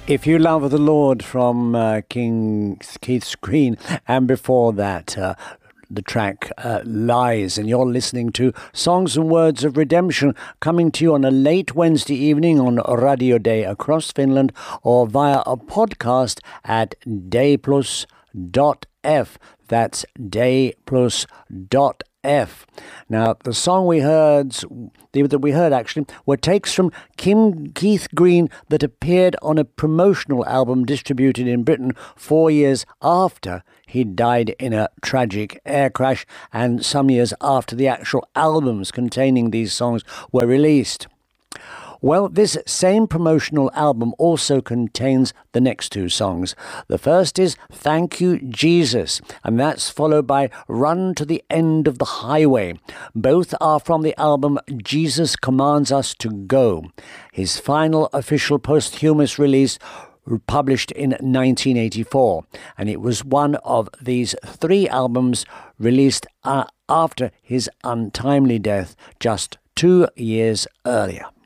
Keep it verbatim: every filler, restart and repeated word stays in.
If You Love the Lord from uh, King Keith Green, and before that, uh, the track uh, Lies, and you're listening to Songs and Words of Redemption, coming to you on a late Wednesday evening on Radio Day across Finland, or via a podcast at dayplus dot f. That's dayplus dot f. Now, the song we heard, that we heard actually, were takes from Kim Keith Green that appeared on a promotional album distributed in Britain four years after he died in a tragic air crash, and some years after the actual albums containing these songs were released. Well, this same promotional album also contains the next two songs. The first is Thank You, Jesus, and that's followed by Run to the End of the Highway. Both are from the album Jesus Commands Us to Go, his final official posthumous release, published in nineteen eighty-four, and it was one of these three albums released uh, after his untimely death just two years earlier.